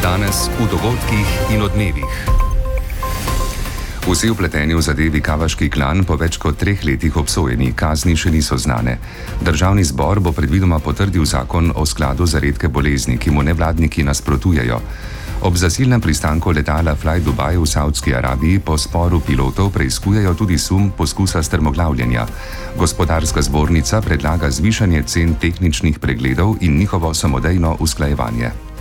Danes v dogodkih in odmevih. Vsi vpleteni v zadevi Kavaški klan po več kot 3 letih obsojeni, kazni še niso znane. Državni zbor bo predvidoma potrdil zakon o skladu za redke bolezni, ki mu nevladniki nasprotujejo. Ob zasilnem pristanku letala Fly Dubai v Saudski Arabiji po sporu pilotov preiskujejo tudi sum poskusa strmoglavljenja. Gospodarska zbornica predlaga zvišanje cen tehničnih pregledov in njihovo samodejno usklajevanje.